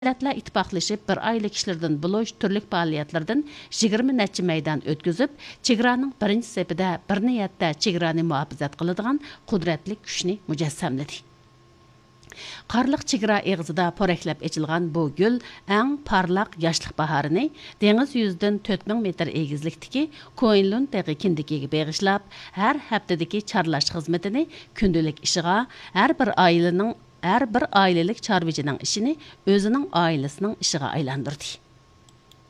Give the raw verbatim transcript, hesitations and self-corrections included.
Davlatlar ittifoqlashib bir oylik ishlardan bo'lish turli faoliyatlardan yigirma necha maydon o'tkazib, chegaraning birinchi sepida bir niyatda chegarani muhofazat qiladigan qudratli kuchni mujassamladi. Qarliq chegara eg'izida poraklab echilgan bu gul eng parlaq yoshlik bahorini dengiz yuzidan to'rt ming metr egizlikdagi Koinlun tag'i kindikiga beg'ishlab, har haftadagi charlash xizmatini kundalik ishiga har bir oilaning har bir oilalik chorvachining ishini o'zining oilasining ishiga aylantirdi.